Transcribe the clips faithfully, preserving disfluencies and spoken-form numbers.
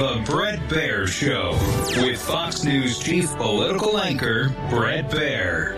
The Bret Baier Show with Fox News chief political anchor Bret Baier.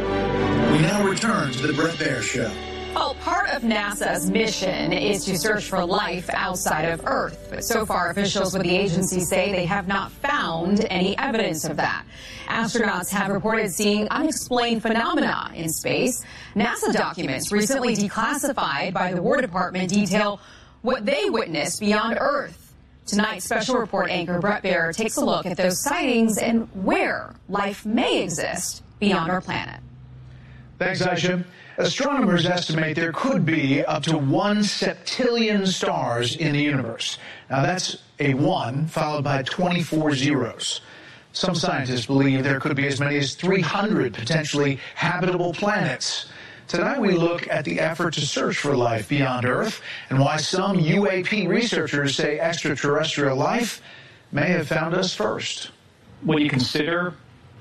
We now return to the Bret Baier Show. Well, part of NASA's mission is to search for life outside of Earth. But so far, officials with the agency say they have not found any evidence of that. Astronauts have reported seeing unexplained phenomena in space. NASA documents recently declassified by the War Department detail what they witnessed beyond Earth. Tonight's special report anchor Bret Baier takes a look at those sightings and where life may exist beyond our planet. Thanks, Aisha. Astronomers estimate there could be up to one septillion stars in the universe. Now, that's a one followed by twenty-four zeros. Some scientists believe there could be as many as three hundred potentially habitable planets. Tonight, we look at the effort to search for life beyond Earth and why some U A P researchers say extraterrestrial life may have found us first. When you consider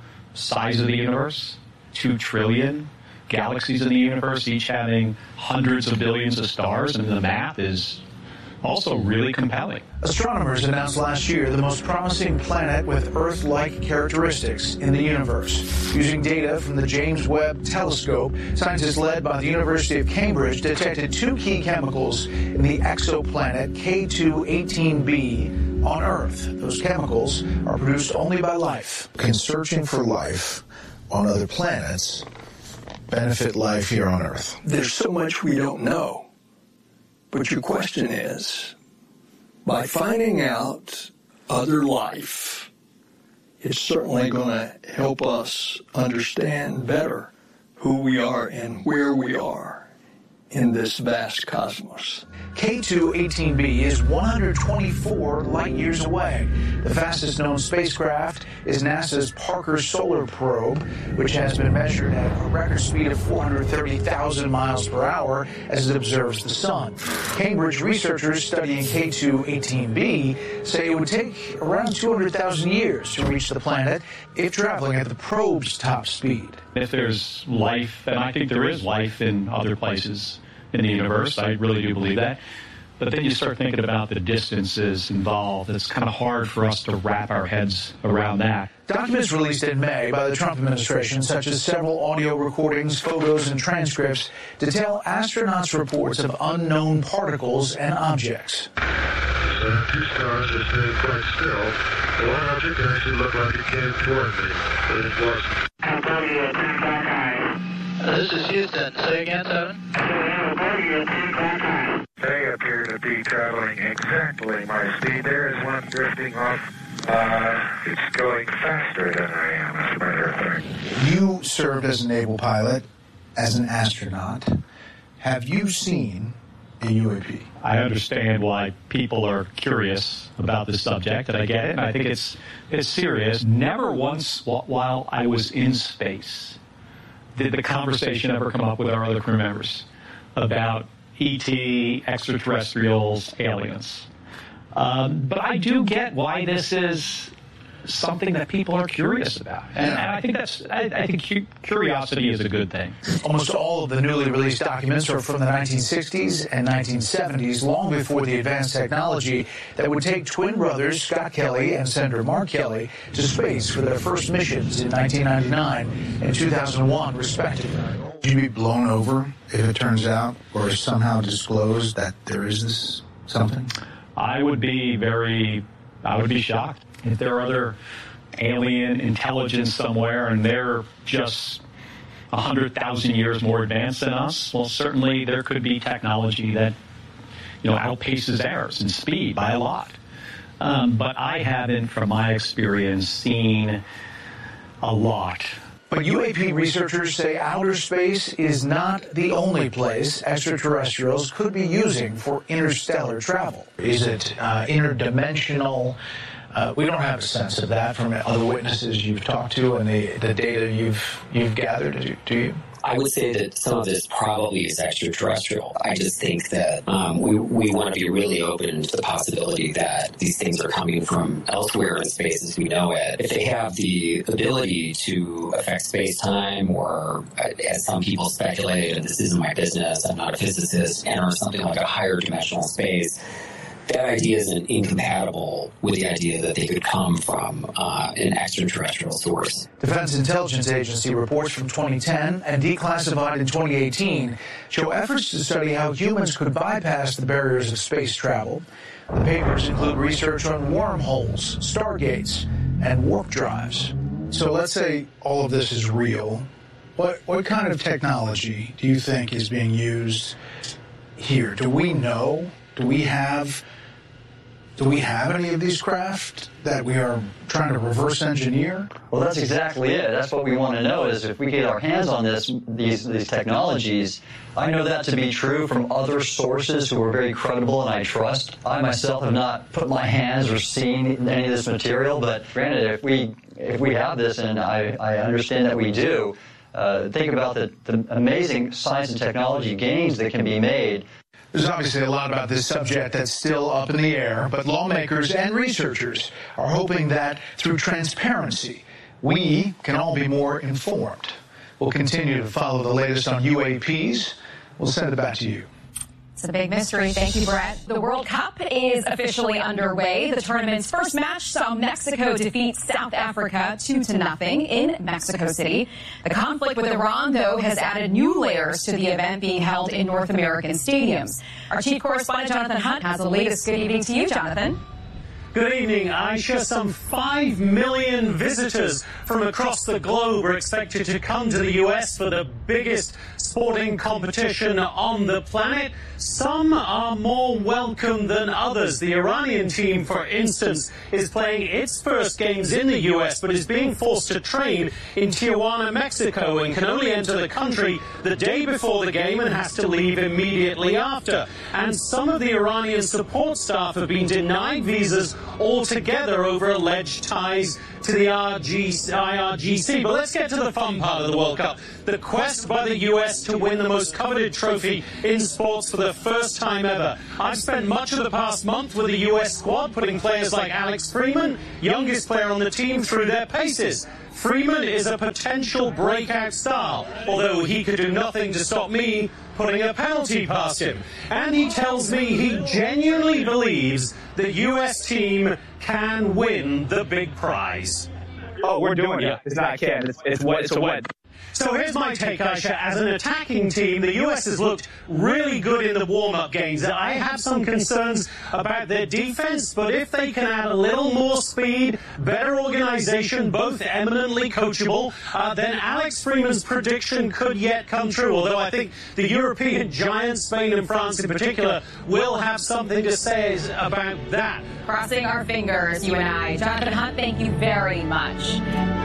size of the universe, two trillion galaxies in the universe, each having hundreds of billions of stars, and the math is also really compelling. Astronomers announced last year the most promising planet with Earth-like characteristics in the universe. Using data from the James Webb Telescope, scientists led by the University of Cambridge detected two key chemicals in the exoplanet K two eighteen b on Earth. Those chemicals are produced only by life. Can searching for life on other planets benefit life here on Earth? There's so much we don't know. But your question is, by finding out other life, it's certainly going to help us understand better who we are and where we are in this vast cosmos. K two eighteen b is one hundred twenty-four light years away. The fastest known spacecraft is NASA's Parker Solar Probe, which has been measured at a record speed of four hundred thirty thousand miles per hour as it observes the sun. Cambridge researchers studying K two eighteen b say it would take around two hundred thousand years to reach the planet if traveling at the probe's top speed. If there's life, and I think there is life in other places in the universe, I really do believe that. But then you start thinking about the distances involved. It's kind of hard for us to wrap our heads around that. Documents released in May by the Trump administration, such as several audio recordings, photos, and transcripts, detail astronauts' reports of unknown particles and objects. Uh, two stars are staying quite still. The one object actually looked like it came toward me, but it wasn't. Uh, this is Houston. Say again, Seven. They appear to be traveling exactly my speed. There is one drifting off. Uh, it's going faster than I am, as a matter of fact. You served as a naval pilot, as an astronaut. Have you seen a U A P? I understand why people are curious about this subject, and I get it, and I think it's, it's serious. Never once while I was in space did the conversation ever come up with our other crew members about E T, extraterrestrials, aliens. Um, but I do get why this is something that people are curious about. And, and I think that's, I, I think cu- curiosity is a good thing. Almost all of the newly released documents are from the nineteen sixties and nineteen seventies, long before the advanced technology that would take twin brothers Scott Kelly and Senator Mark Kelly to space for their first missions in nineteen ninety-nine and two thousand one, respectively. Would you be blown over if it turns out or somehow disclosed that there is this something? I would be very, I would be shocked. If there are other alien intelligence somewhere and they're just one hundred thousand years more advanced than us, well, certainly there could be technology that, you know, outpaces ours in speed by a lot. Um, but I haven't, from my experience, seen a lot. But U A P researchers say outer space is not the only place extraterrestrials could be using for interstellar travel. Is it uh, interdimensional? Uh, we don't have a sense of that from other witnesses you've talked to and the, the data you've you've gathered, do, do you? I would say that some of this probably is extraterrestrial. I just think that um, we, we want to be really open to the possibility that these things are coming from elsewhere in space as we know it. If they have the ability to affect space-time or, as some people speculate, and this isn't my business, I'm not a physicist, enter something like a higher dimensional space, that idea isn't incompatible with the idea that they could come from uh, an extraterrestrial source. Defense Intelligence Agency reports from twenty ten and declassified in twenty eighteen show efforts to study how humans could bypass the barriers of space travel. The papers include research on wormholes, stargates, and warp drives. So let's say all of this is real. What, what kind of technology do you think is being used here? Do we know? Do we have... Do we have any of these craft that we are trying to reverse engineer? Well, that's exactly it. That's what we want to know is if we get our hands on this, these, these technologies. I know that to be true from other sources who are very credible and I trust. I myself have not put my hands or seen any of this material, but granted, if we if we have this, and I, I understand that we do, uh, think about the, the amazing science and technology gains that can be made. There's obviously a lot about this subject that's still up in the air, but lawmakers and researchers are hoping that through transparency, we can all be more informed. We'll continue to follow the latest on U A Ps. We'll send it back to you. It's a big mystery. Thank you, Brett. The World Cup is officially underway. The tournament's first match saw Mexico defeat South Africa two to nothing in Mexico City. The conflict with Iran, though, has added new layers to the event being held in North American stadiums. Our chief correspondent, Jonathan Hunt, has the latest. Good evening to you, Jonathan. Good evening, Aisha. Some five million visitors from across the globe are expected to come to the U S for the biggest sporting competition on the planet. Some are more welcome than others. The Iranian team, for instance, is playing its first games in the U S, but is being forced to train in Tijuana, Mexico, and can only enter the country the day before the game and has to leave immediately after. And some of the Iranian support staff have been denied visas altogether over alleged ties to the I R G C. But let's get to the fun part of the World Cup. The quest by the U S to win the most coveted trophy in sports for the first time ever. I've spent much of the past month with the U S squad, putting players like Alex Freeman, youngest player on the team, through their paces. Freeman is a potential breakout star, although he could do nothing to stop me putting a penalty past him. And he tells me he genuinely believes the U S team can win the big prize. Oh, we're doing it. It's not can. It's, it's what. It's a what. So here's my take, Aisha. As an attacking team, the U S has looked really good in the warm-up games. I have some concerns about their defense, but if they can add a little more speed, better organization, both eminently coachable, uh, then Alex Freeman's prediction could yet come true, although I think the European giants, Spain and France in particular, will have something to say about that. Crossing our fingers, you and I. Jonathan Hunt, thank you very much.